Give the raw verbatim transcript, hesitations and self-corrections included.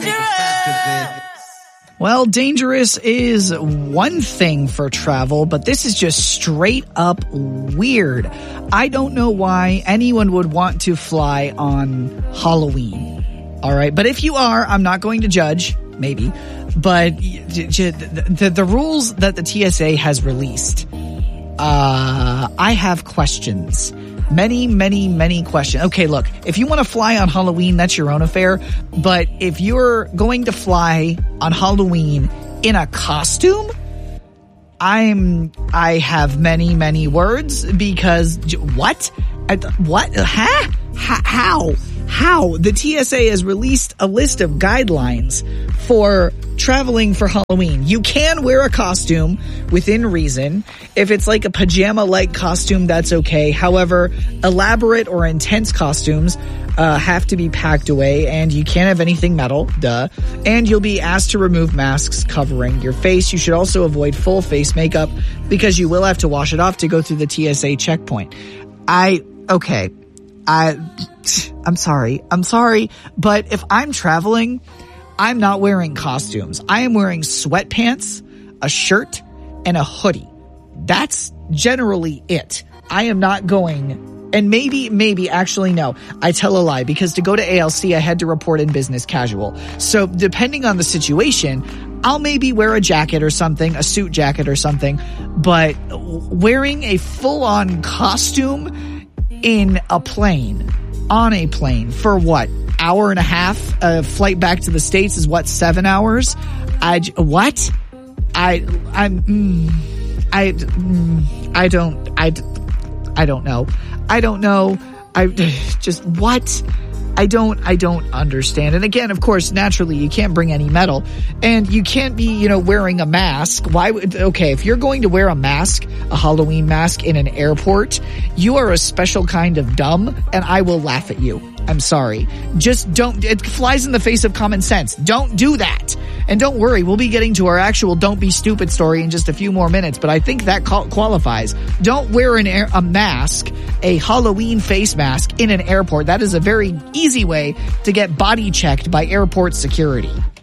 dangerous! Well, dangerous is one thing for travel, but this is just straight up weird. I don't know why anyone would want to fly on Halloween. All right. But if you are, I'm not going to judge. Maybe. But the, the, the rules that the T S A has released, uh, I have questions. Many, many, many questions. Okay, look, if you want to fly on Halloween, that's your own affair. But if you're going to fly on Halloween in a costume, I'm, I have many, many words because what? What? Huh? How? How? The T S A has released a list of guidelines for traveling for Halloween. You can wear a costume within reason. If it's like a pajama-like costume, that's okay. However, elaborate or intense costumes uh, have to be packed away, and you can't have anything metal, duh. And you'll be asked to remove masks covering your face. You should also avoid full face makeup because you will have to wash it off to go through the T S A checkpoint. I, okay. I, I'm sorry. I'm sorry. But if I'm traveling, I'm not wearing costumes. I am wearing sweatpants, a shirt, and a hoodie. That's generally it. I am not going, and maybe, maybe, actually no, I tell a lie, because to go to A L C, I had to report in business casual. So depending on the situation, I'll maybe wear a jacket or something, a suit jacket or something, but wearing a full-on costume in a plane, on a plane, for what, hour and a half? A flight back to the States is what, seven hours? I, what? I, I'm, mm, I, mm, I don't, I, I don't know. I don't know. I just, what? I don't, I don't understand. And again, of course, naturally, you can't bring any metal, and you can't be, you know, wearing a mask. Why would, okay, if you're going to wear a mask, a Halloween mask in an airport, you are a special kind of dumb, and I will laugh at you. I'm sorry. Just don't, it flies in the face of common sense. Don't do that. And don't worry, we'll be getting to our actual don't be stupid story in just a few more minutes, but I think that qualifies. Don't wear an air, a mask, a Halloween face mask in an airport. That is a very easy way to get body checked by airport security.